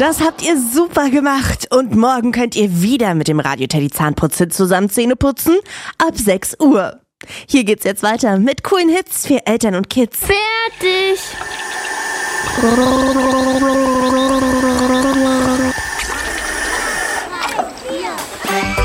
Das habt ihr super gemacht. Und morgen könnt ihr wieder mit dem Radio Teddy Zahnputzhit zusammen Zähne putzen. Ab 6 Uhr. Hier geht's jetzt weiter mit coolen Hits für Eltern und Kids. Fertig!